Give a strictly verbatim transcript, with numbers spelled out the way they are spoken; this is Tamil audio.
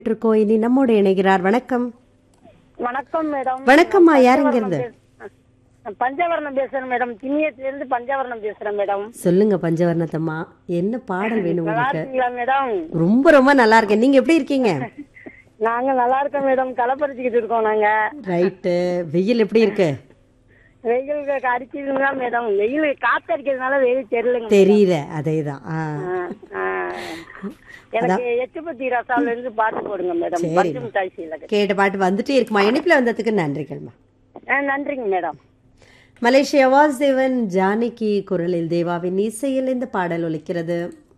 இருக்கோம். இனி நம்மோடு இணைகிறார். வணக்கம். வணக்கம் மேடம். வணக்கம்மா. யாருங்க இருந்து? பஞ்சவர்ணம் பேசுறேன் மேடம். திண்ணியத்துல இருந்து பஞ்சவர்ணம் பேசுறேன் மேடம். சொல்லுங்க பஞ்சவர்ணத்தம்மா, என்ன பாடல் வேணும் நல்லா உங்களுக்கு? இருக்கீங்களா மேடம்? ரொம்ப ரொம்ப நல்லா இருக்கேன். நீங்க எப்படி இருக்கீங்க? நாங்க நல்லா இருக்கோம் மேடம். களப்பறிச்சுக்கிட்டு இருக்கோம் நாங்க. ரைட்டு. வெயில் எப்படி இருக்கு? வெயில் அடிக்குதுங்களா மேடம்? வெயில் காத்து அடிக்கிறதுனால வெயில் தெரியலங்க. தெரியல. அதேதான். ஆ. ஆ, ஆ. எனக்கு எச்சுப்பத்தி ரசாவில இருந்து பாட்டு போடுங்க மேடம். சரி. பஞ்சு மிட்டாய் சீலை. கேட்ட பாட்டு வந்துட்டே இருக்குமா? இணைப்புல வந்ததுக்கு நன்றிகள்மா. ஆ, நன்றிங்க மேடம். மலேசியா வாசுதேவன் ஜானகி குரலில் தேவாவின் இசையில் இந்த பாடல் ஒலிக்கிறது.